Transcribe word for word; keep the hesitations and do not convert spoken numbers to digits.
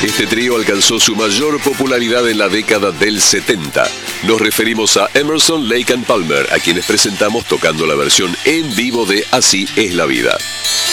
Este trío alcanzó su mayor popularidad en la década del setenta. Nos referimos a Emerson, Lake and Palmer, a quienes presentamos tocando la versión en vivo de Así es la vida.